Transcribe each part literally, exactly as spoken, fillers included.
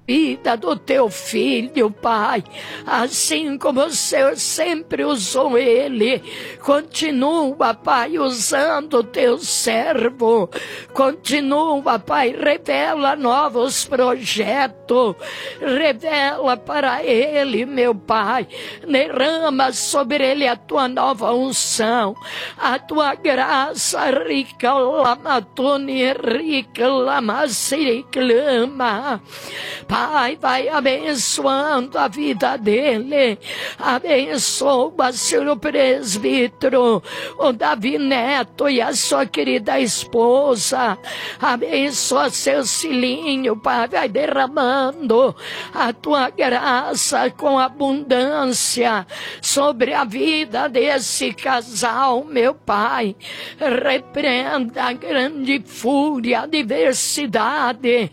vida do teu filho, Pai, assim como o Senhor sempre usou ele, continua, Pai, usando o teu servo, continua, Pai, revela novos projetos, revela para ele, meu Pai, derrama sobre ele a tua nova unção, a tua graça rica, lamatone, rica, lamasiriclama. Pai, vai abençoando a vida dele, abençoa, Senhor presbítero, o Davi Neto e a sua querida esposa, abençoa seu filhinho, Pai, vai derramando a tua graça com abundância sobre a vida desse casal, meu Pai, repreenda a grande fúria, a adversidade,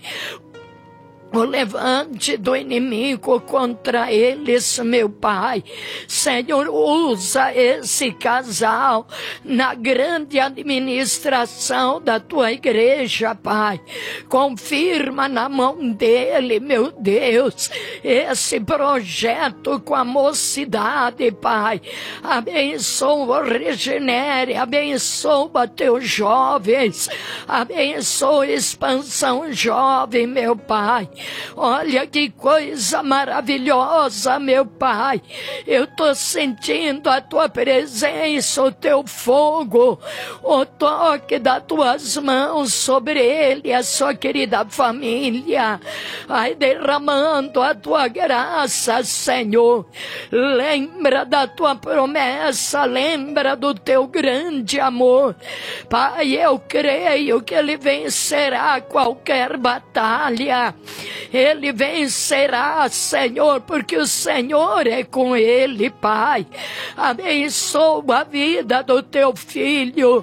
o levante do inimigo contra eles, meu Pai. Senhor, usa esse casal na grande administração da tua igreja, Pai. Confirma na mão dele, meu Deus, esse projeto com a mocidade, Pai. Abençoa, regenere, abençoa teus jovens, abençoa a expansão jovem, meu Pai. Olha que coisa maravilhosa, meu Pai. Eu estou sentindo a tua presença, o teu fogo, o toque das tuas mãos sobre ele e a sua querida família. Vai derramando a tua graça, Senhor. Lembra da tua promessa, lembra do teu grande amor. Pai, eu creio que ele vencerá qualquer batalha. Ele vencerá, Senhor, porque o Senhor é com ele, Pai. Abençoa a vida do teu filho.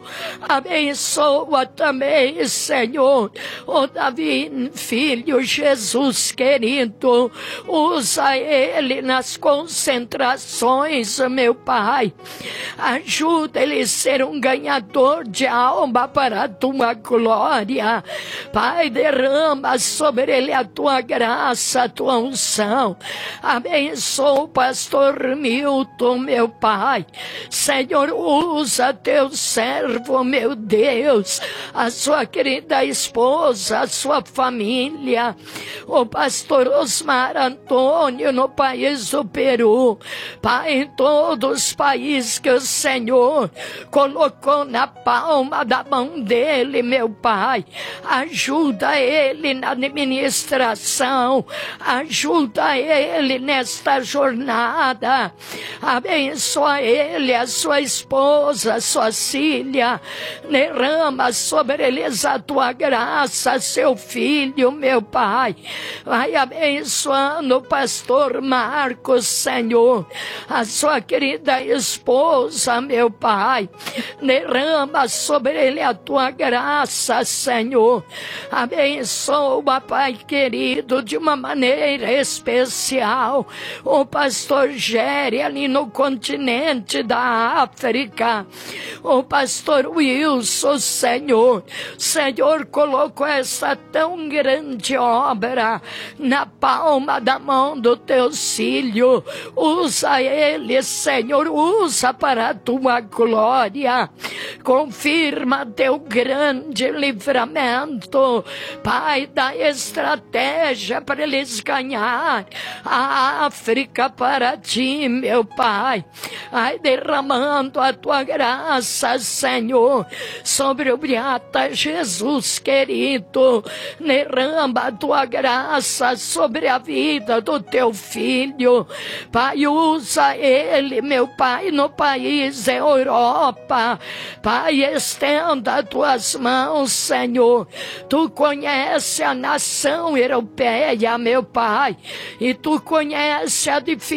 Abençoa também, Senhor, o Davi, filho, Jesus querido. Usa ele nas concentrações, meu Pai. Ajuda ele a ser um ganhador de alma para a tua glória. Pai, derrama sobre ele a tua graça, a tua unção. Abençoa o pastor Milton, meu Pai. Senhor, usa teu servo, meu Deus, a sua querida esposa, a sua família, o pastor Osmar Antônio no país do Peru. Pai, em todos os países que o Senhor colocou na palma da mão dele, meu Pai. Ajuda ele na administração, ajuda ele nesta jornada, abençoa ele, a sua esposa, a sua filha, derrama sobre eles a tua graça, seu filho, meu Pai. Vai abençoando o pastor Marcos, Senhor, a sua querida esposa, meu Pai. Derrama sobre ele a tua graça, Senhor. Abençoa, Pai querido, de uma maneira especial, o pastor Géry ali no continente da África, o pastor Wilson, Senhor. Senhor colocou essa tão grande obra na palma da mão do teu filho. Usa ele, Senhor, usa para a tua glória. Confirma teu grande livramento, Pai, da estratégia para eles ganhar a África para ti, meu Pai. Ai, derramando a tua graça, Senhor, sobre o Beata Jesus querido. Derrama a tua graça sobre a vida do teu filho. Pai, usa ele, meu Pai, no país da Europa. Pai, estenda as tuas mãos, Senhor. Tu conhece a nação europeia, meu Pai, e tu conhece a dificuldade